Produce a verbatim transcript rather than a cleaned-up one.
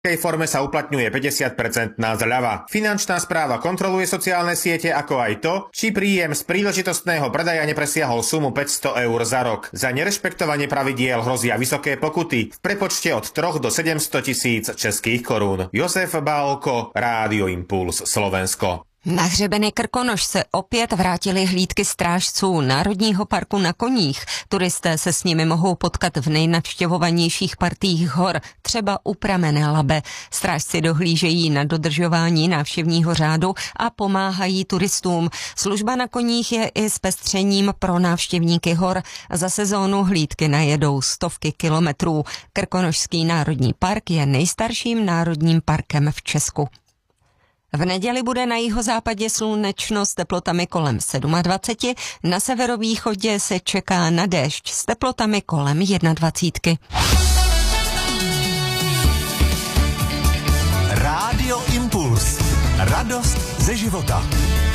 V tej forme sa uplatňuje päťdesiat percentná zľava. Finančná správa kontroluje sociálne siete, ako aj to, či príjem z príležitostného predaja nepresiahol sumu päťsto eur za rok. Za nerešpektovanie pravidiel hrozia vysoké pokuty v prepočte od troch do sedemsto tisíc českých korún. Josef Bálko, Rádio Impuls, Slovensko. Na hřebeny Krkonoš se opět vrátily hlídky strážců Národního parku na koních. Turisté se s nimi mohou potkat v nejnavštěvovanějších partiích hor, třeba u pramenné Labe. Strážci dohlížejí na dodržování návštěvního řádu a pomáhají turistům. Služba na koních je i zpestřením pro návštěvníky hor. Za sezónu hlídky najedou stovky kilometrů. Krkonošský národní park je nejstarším národním parkem v Česku. V neděli bude na jihozápadě slunečno s teplotami kolem dvacet sedm, na severovýchodě se čeká na déšť s teplotami kolem dvacet jedna. Rádio Impuls. Radost ze života.